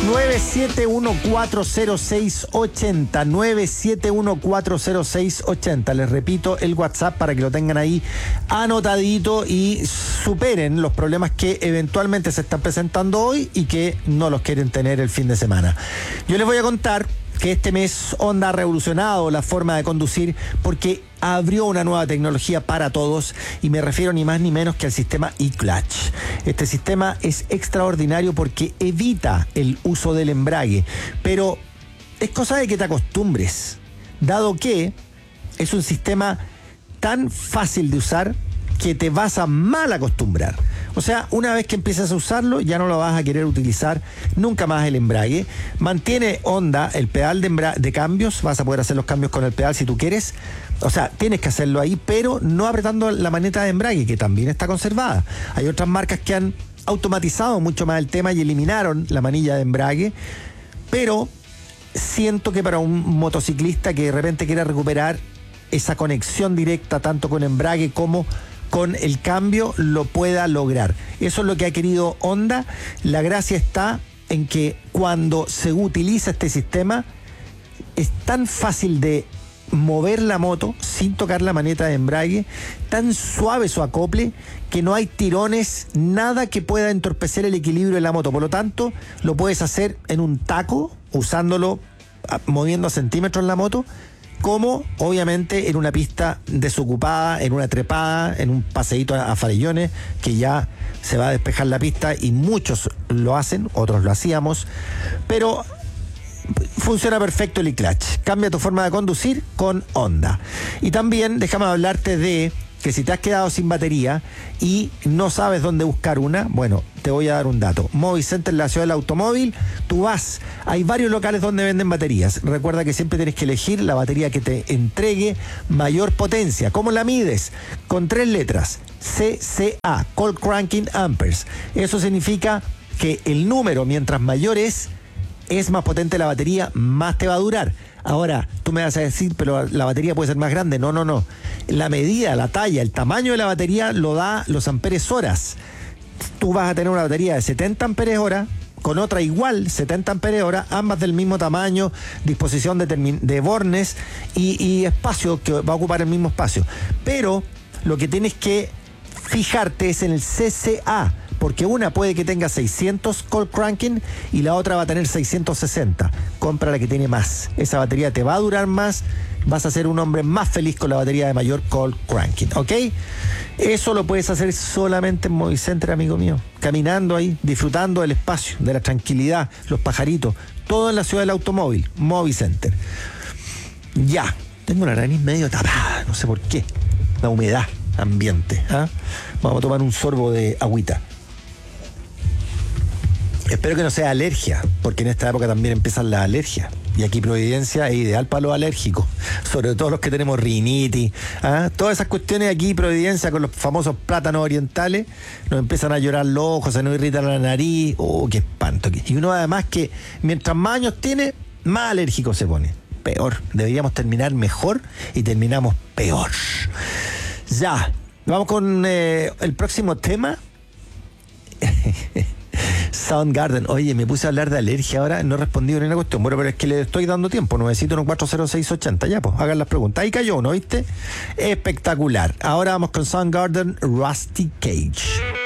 971-406-80, 971-406-80. Les repito el WhatsApp para que lo tengan ahí anotadito y superen los problemas que eventualmente se están presentando hoy y que no los quieren tener el fin de semana. Yo les voy a contar que este mes Honda ha revolucionado la forma de conducir porque abrió una nueva tecnología para todos y me refiero ni más ni menos que al sistema eClutch. Este sistema es extraordinario porque evita el uso del embrague, pero es cosa de que te acostumbres, dado que es un sistema tan fácil de usar que te vas a mal acostumbrar. O sea, una vez que empiezas a usarlo, ya no lo vas a querer utilizar nunca más el embrague. Mantiene Honda el pedal de cambios, vas a poder hacer los cambios con el pedal si tú quieres. O sea, tienes que hacerlo ahí, pero no apretando la maneta de embrague, que también está conservada. Hay otras marcas que han automatizado mucho más el tema y eliminaron la manilla de embrague, pero siento que para un motociclista que de repente quiera recuperar esa conexión directa tanto con embrague como con el cambio lo pueda lograr. Eso es lo que ha querido Honda. La gracia está en que cuando se utiliza este sistema es tan fácil de mover la moto sin tocar la maneta de embrague, tan suave su acople que no hay tirones, nada que pueda entorpecer el equilibrio de la moto. Por lo tanto, lo puedes hacer en un taco, usándolo, moviendo a centímetros la moto, como obviamente en una pista desocupada, en una trepada, en un paseíto a farellones, que ya se va a despejar la pista y muchos lo hacen, otros lo hacíamos, pero funciona perfecto el eClutch. Cambia tu forma de conducir con Honda. Y también déjame hablarte de que si te has quedado sin batería y no sabes dónde buscar una, bueno, te voy a dar un dato. Movicenter en la ciudad del automóvil, tú vas, hay varios locales donde venden baterías. Recuerda que siempre tienes que elegir la batería que te entregue mayor potencia. ¿Cómo la mides? Con 3 letras, CCA, Cold Cranking Amperes. Eso significa que el número, mientras mayor es más potente la batería, más te va a durar. Ahora, tú me vas a decir, pero la batería puede ser más grande. No. La medida, la talla, el tamaño de la batería lo da los amperes horas. Tú vas a tener una batería de 70 amperes hora con otra igual, 70 amperes hora, ambas del mismo tamaño, disposición de bornes y espacio, que va a ocupar el mismo espacio. Pero lo que tienes que fijarte es en el CCA, porque una puede que tenga 600 cold cranking y la otra va a tener 660. Compra la que tiene más. Esa batería te va a durar más, vas a ser un hombre más feliz con la batería de mayor cold cranking, ¿ok? Eso lo puedes hacer solamente en Movicenter, amigo mío. Caminando ahí, disfrutando del espacio, de la tranquilidad, los pajaritos. Todo en la ciudad del automóvil, Movicenter. Ya, tengo la nariz medio tapada, no sé por qué. La humedad ambiente, ¿ah? Vamos a tomar un sorbo de agüita. Espero que no sea alergia, porque en esta época también empiezan las alergias. Y aquí Providencia es ideal para los alérgicos, sobre todo los que tenemos rinitis, ¿ah? Todas esas cuestiones aquí, Providencia, con los famosos plátanos orientales, nos empiezan a llorar los ojos, se nos irrita la nariz. ¡Oh, qué espanto! Y uno además que mientras más años tiene, más alérgico se pone. Peor. Deberíamos terminar mejor y terminamos peor. Ya, vamos con el próximo tema. Soundgarden. Oye, me puse a hablar de alergia ahora, no he respondido ni una cuestión. Bueno, pero es que le estoy dando tiempo. 971-406-80. Ya, pues, hagan las preguntas. Ahí cayó uno, ¿viste? Espectacular. Ahora vamos con Soundgarden, Rusty Cage.